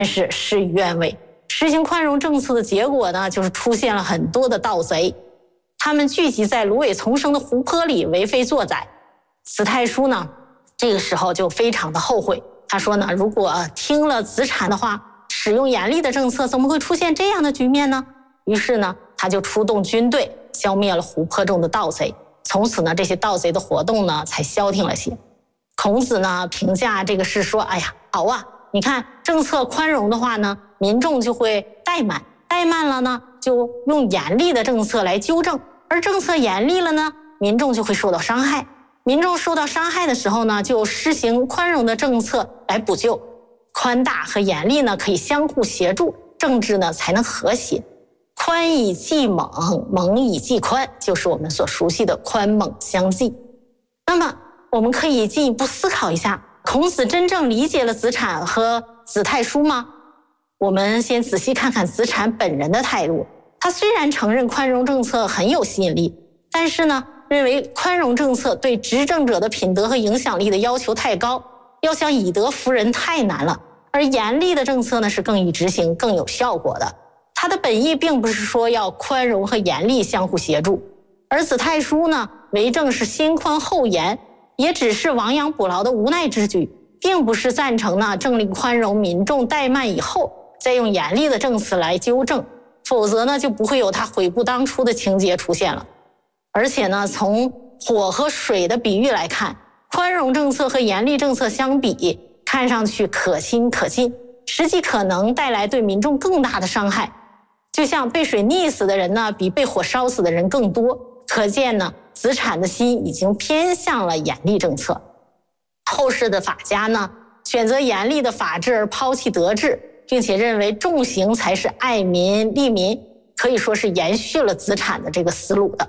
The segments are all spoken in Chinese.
是事与愿违。实行宽容政策的结果呢，就是出现了很多的盗贼，他们聚集在芦苇丛生的湖泊里为非作歹。子太叔呢，这个时候就非常的后悔。他说呢，如果听了子产的话，使用严厉的政策，怎么会出现这样的局面呢？于是呢，他就出动军队，消灭了湖泊中的盗贼。从此呢，这些盗贼的活动呢，才消停了些。孔子呢，评价这个事说：“哎呀，好啊，你看政策宽容的话呢，民众就会怠慢，怠慢了呢，就用严厉的政策来纠正；而政策严厉了呢，民众就会受到伤害。民众受到伤害的时候呢，就施行宽容的政策来补救。宽大和严厉呢，可以相互协助，政治呢才能和谐。宽以济猛，猛以济宽，就是我们所熟悉的宽猛相济。那么我们可以进一步思考一下，孔子真正理解了子产和子太叔吗？我们先仔细看看子产本人的态度。他虽然承认宽容政策很有吸引力，但是呢，认为宽容政策对执政者的品德和影响力的要求太高，要想以德服人太难了。而严厉的政策呢，是更易执行、更有效果的。他的本意并不是说要宽容和严厉相互协助，而子太叔呢，为政是先宽后严，也只是亡羊补牢的无奈之举，并不是赞成呢政令宽容，民众怠慢以后再用严厉的政策来纠正，否则呢就不会有他悔不当初的情节出现了。而且呢，从火和水的比喻来看，宽容政策和严厉政策相比，看上去可亲可近，实际可能带来对民众更大的伤害。就像被水溺死的人呢，比被火烧死的人更多。可见呢，子产的心已经偏向了严厉政策。后世的法家呢，选择严厉的法治而抛弃德治，并且认为重刑才是爱民利民，可以说是延续了子产的这个思路的。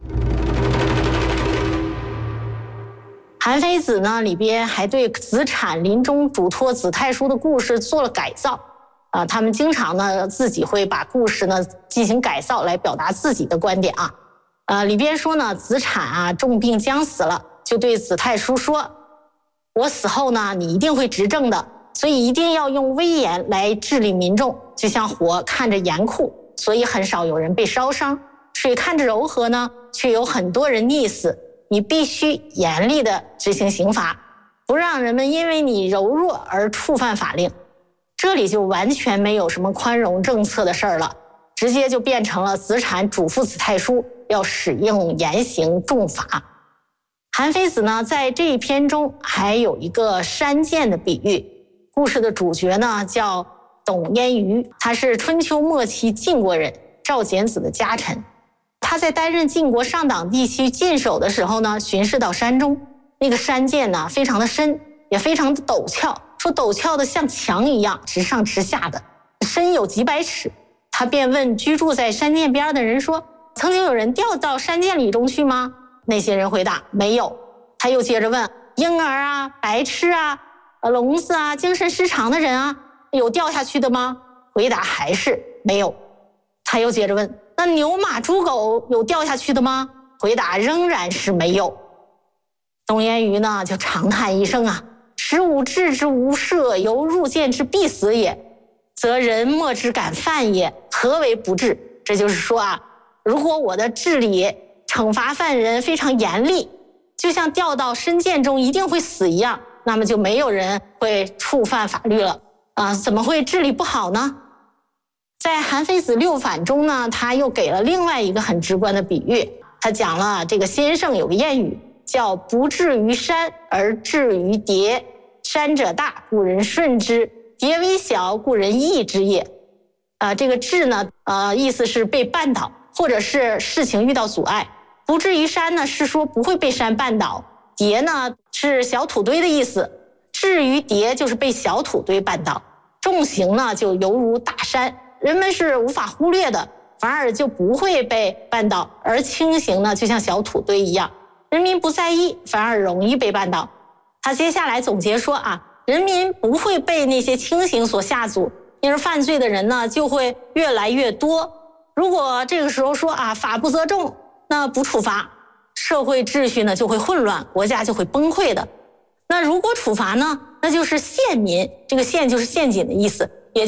韩非子呢里边还对子产临终嘱托子太叔的故事做了改造。他们经常呢自己会把故事呢进行改造来表达自己的观点啊。里边说呢，子产重病将死了，就对子太叔说：“我死后呢，你一定会执政的，所以一定要用威严来治理民众，就像火看着严酷，所以很少有人被烧伤；水看着柔和呢，却有很多人溺死。你必须严厉的执行刑罚，不让人们因为你柔弱而触犯法令。”这里就完全没有什么宽容政策的事儿了，直接就变成了子产嘱咐子太叔要使用严刑重罚。韩非子呢，在这一篇中还有一个山涧的比喻。故事的主角呢叫董焉瑜，他是春秋末期晋国人，赵简子的家臣。他在担任晋国上党地区郡守的时候呢，巡视到山中，那个山涧呢非常的深，也非常的陡峭，说陡峭的像墙一样，直上直下的，深有几百尺。他便问居住在山涧边的人说：“曾经有人掉到山涧里中去吗？”那些人回答：“没有。”他又接着问：“婴儿啊、白痴啊、聋子啊、精神失常的人啊，有掉下去的吗？”回答还是没有。他又接着问：“那牛马猪狗有掉下去的吗？”回答仍然是没有。董焉瑜呢就长叹一声使吾治之无赦，犹入见之必死也，则人莫之敢犯也，何为不治？这就是说如果我的治理惩罚犯人非常严厉，就像掉到深涧中一定会死一样，那么就没有人会触犯法律了怎么会治理不好呢？在韩非子六反中呢，他又给了另外一个很直观的比喻。他讲了这个先生有个谚语叫不至于山而至于牒，山者大，故人顺之；牒微小，故人易之也。这个至呢，意思是被绊倒，或者是事情遇到阻碍。不至于山呢，是说不会被山绊倒；牒呢，是小土堆的意思；至于牒，就是被小土堆绊倒。重刑呢，就犹如大山，人们是无法忽略的，反而就不会被绊倒；而轻刑呢，就像小土堆一样，人民不在意，反而容易被绊倒。他接下来总结说人民不会被那些轻刑所吓阻，因而犯罪的人呢就会越来越多。如果这个时候说法不责众，那不处罚，社会秩序呢就会混乱，国家就会崩溃的。那如果处罚呢，那就是陷民，这个陷就是陷阱的意思，